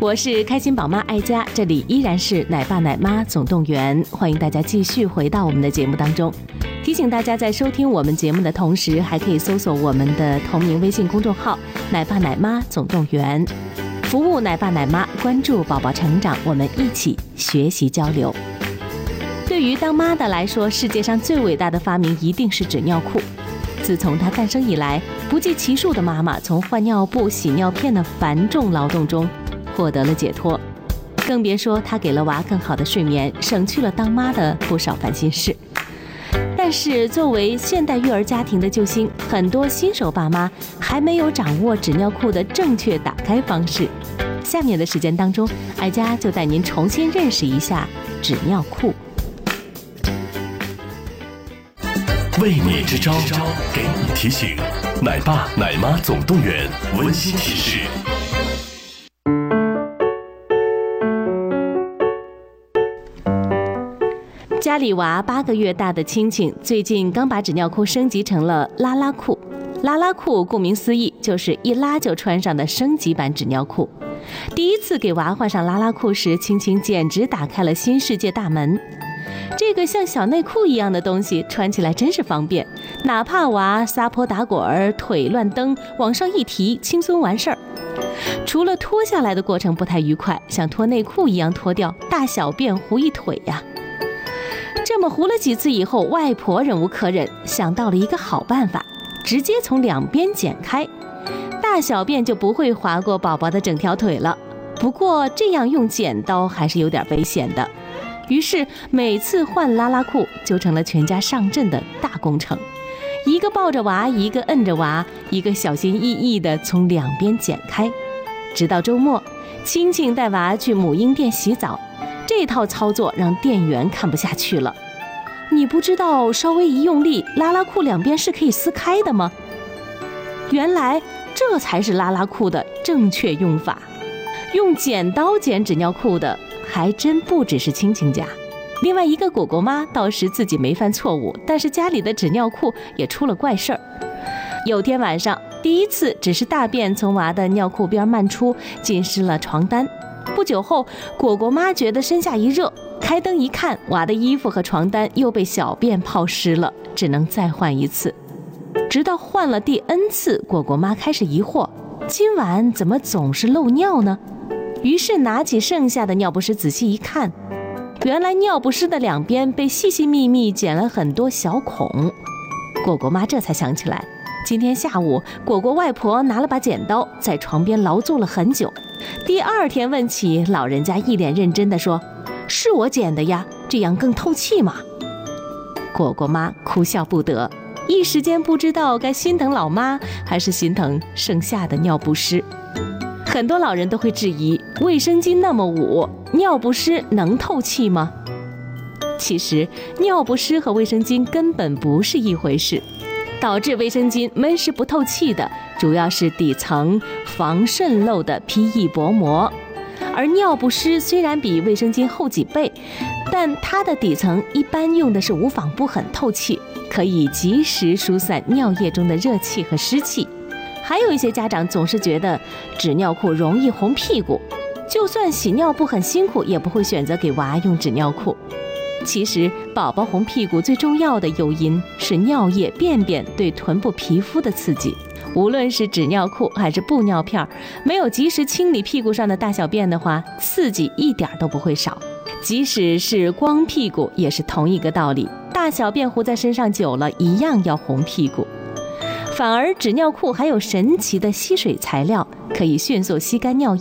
我是开心宝妈爱家，这里依然是奶爸奶妈总动员，欢迎大家继续回到我们的节目当中。提醒大家在收听我们节目的同时，还可以搜索我们的同名微信公众号奶爸奶妈总动员，服务奶爸奶妈，关注宝宝成长，我们一起学习交流。对于当妈的来说，世界上最伟大的发明一定是纸尿裤。自从它诞生以来，不计其数的妈妈从换尿布、洗尿片的繁重劳动中获得了解脱，更别说它给了娃更好的睡眠，省去了当妈的不少烦心事。但是作为现代育儿家庭的救星，很多新手爸妈还没有掌握纸尿裤的正确打开方式。下面的时间当中，爱家就带您重新认识一下纸尿裤。 为你支招，给你提醒，奶爸奶妈总动员，温馨提示。 家里娃8个月大的青青，最近刚把纸尿裤升级成了拉拉裤。拉拉裤顾名思义，就是一拉就穿上的升级版纸尿裤。第一次给娃换上拉拉裤时，青青简直打开了新世界大门。这个像小内裤一样的东西穿起来真是方便，哪怕娃撒泼打滚、腿乱蹬，往上一提，轻松完事儿。除了脱下来的过程不太愉快，像脱内裤一样脱掉，大小便糊一腿呀。这么糊了几次以后，外婆忍无可忍，想到了一个好办法，直接从两边剪开，大小便就不会划过宝宝的整条腿了。不过这样用剪刀还是有点危险的。于是每次换拉拉裤就成了全家上阵的大工程，一个抱着娃，一个摁着娃，一个小心翼翼地从两边剪开。直到周末，青青带娃去母婴店洗澡，这套操作让店员看不下去了。你不知道稍微一用力，拉拉裤两边是可以撕开的吗？原来这才是拉拉裤的正确用法。用剪刀剪纸尿裤的还真不只是青青家，另外一个果果妈倒是自己没犯错误，但是家里的纸尿裤也出了怪事儿。有天晚上，第一次只是大便从娃的尿裤边漫出，浸湿了床单。不久后，果果妈觉得身下一热，开灯一看，娃的衣服和床单又被小便泡湿了，只能再换一次。直到换了第 N 次，果果妈开始疑惑，今晚怎么总是漏尿呢？于是拿起剩下的尿不湿仔细一看，原来尿不湿的两边被细细密密剪了很多小孔。果果妈这才想起来，今天下午果果外婆拿了把剪刀在床边劳作了很久。第二天问起，老人家一脸认真地说，是我剪的呀，这样更透气嘛。果果妈哭笑不得，一时间不知道该心疼老妈还是心疼剩下的尿不湿。很多老人都会质疑，卫生巾那么捂，尿不湿能透气吗？其实尿不湿和卫生巾根本不是一回事，导致卫生巾闷湿不透气的主要是底层防渗漏的 PE 薄膜，而尿不湿虽然比卫生巾厚几倍，但它的底层一般用的是无纺布，很透气，可以及时疏散尿液中的热气和湿气。还有一些家长总是觉得纸尿裤容易红屁股，就算洗尿布很辛苦，也不会选择给娃用纸尿裤。其实宝宝红屁股最重要的诱因是尿液、便便对臀部皮肤的刺激。无论是纸尿裤还是布尿片，没有及时清理屁股上的大小便的话，刺激一点都不会少。即使是光屁股也是同一个道理，大小便糊在身上久了，一样要红屁股。反而纸尿裤还有神奇的吸水材料，可以迅速吸干尿液。